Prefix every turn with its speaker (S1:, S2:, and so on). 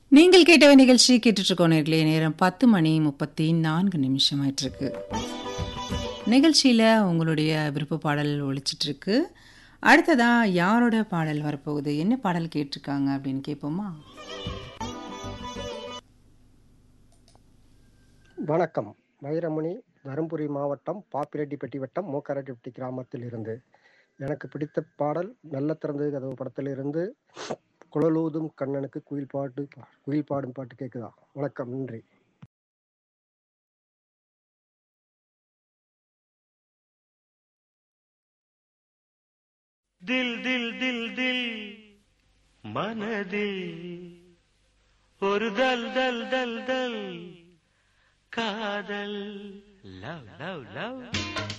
S1: நீங்கள் கேட்ட நிகழ்ச்சி கேட்டுட்டு இருக்கோம் நேர்களே. நேரம் 10:34 ஆயிட்டு இருக்கு. நிகழ்ச்சியில உங்களுடைய விருப்ப பாடல் ஒலிச்சிட்டு இருக்கு. அடுத்ததா யாரோட பாடல் வரப்போகுது, என்ன பாடல் கேட்டிருக்காங்க அப்படின்னு கேட்போமா?
S2: வணக்கம். வைரமணி, தருமபுரி மாவட்டம் பாப்பிரெட்டிப்பட்டி வட்டம் மூக்கரெட்டிப்பட்டி கிராமத்தில் இருந்து. எனக்கு பிடித்த பாடல் மெல்ல திறந்தது கதவு படத்திலிருந்து குழலூதும் கண்ணனுக்கு குயில் பாடும் பாட்டு கேட்குதா? வணக்கம், நன்றி.
S3: தில் தில் தில் தில் மனதில் ஒரு தல் தல் தல் தல் காதல் லவ் லவ் லவ்